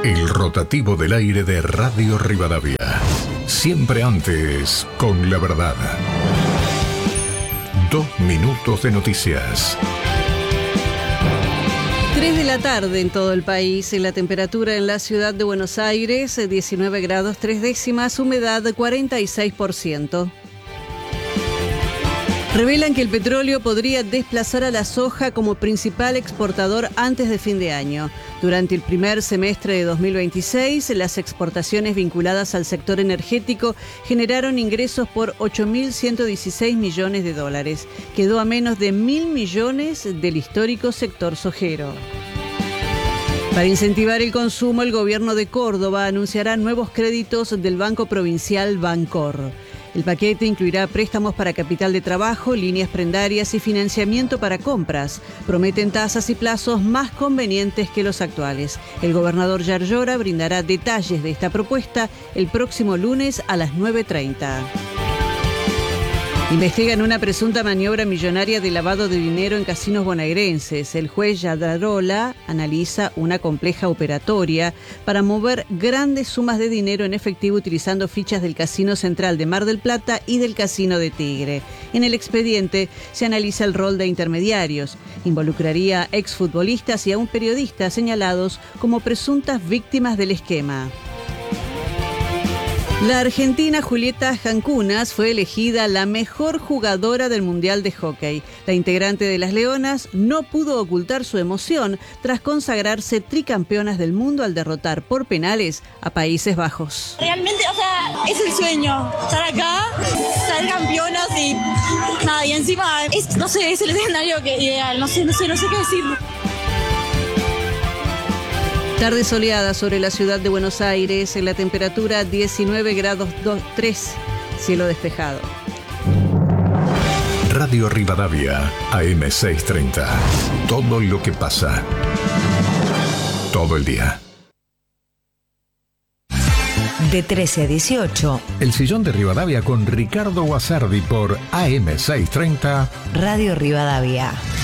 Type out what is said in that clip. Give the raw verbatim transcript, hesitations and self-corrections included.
El rotativo del aire de Radio Rivadavia. Siempre antes, con la verdad. Dos minutos de noticias. tres de la tarde en todo el país. La temperatura en la ciudad de Buenos Aires, diecinueve grados tres décimas, humedad cuarenta y seis por ciento. Revelan que el petróleo podría desplazar a la soja como principal exportador antes de fin de año. Durante el primer semestre de dos mil veintiséis, las exportaciones vinculadas al sector energético generaron ingresos por ocho mil ciento dieciséis millones de dólares. Quedó a menos de mil millones del histórico sector sojero. Para incentivar el consumo, el gobierno de Córdoba anunciará nuevos créditos del Banco Provincial Bancor. El paquete incluirá préstamos para capital de trabajo, líneas prendarias y financiamiento para compras. Prometen tasas y plazos más convenientes que los actuales. El gobernador Yarlora brindará detalles de esta propuesta el próximo lunes a las nueve treinta. Investigan una presunta maniobra millonaria de lavado de dinero en casinos bonaerenses. El juez Yadarola analiza una compleja operatoria para mover grandes sumas de dinero en efectivo utilizando fichas del Casino Central de Mar del Plata y del Casino de Tigre. En el expediente se analiza el rol de intermediarios. Involucraría a exfutbolistas y a un periodista señalados como presuntas víctimas del esquema. La argentina Julieta Jancunas fue elegida la mejor jugadora del Mundial de Hockey. La integrante de las Leonas no pudo ocultar su emoción tras consagrarse tricampeonas del mundo al derrotar por penales a Países Bajos. Realmente, o sea, es el sueño estar acá, ser campeonas y nada, y encima, es, no sé, es el escenario que ideal, no sé, no sé, no sé qué decir. Tarde soleada sobre la ciudad de Buenos Aires, en la temperatura diecinueve grados tres, cielo despejado. Radio Rivadavia, A M seiscientos treinta. Todo lo que pasa. Todo el día. De trece a dieciocho. El sillón de Rivadavia con Ricardo Guasardi por A M seiscientos treinta. Radio Rivadavia.